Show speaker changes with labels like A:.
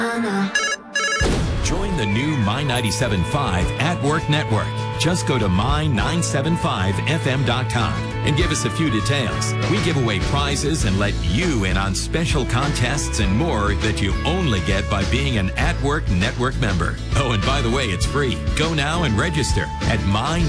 A: Join the new My 97.5 at Work Network. Just go to my975fm.com and give us a few details. We give away prizes and let you in on special contests and more that you only get by being an At Work Network member. Oh, and by the way, it's free. Go now and register at my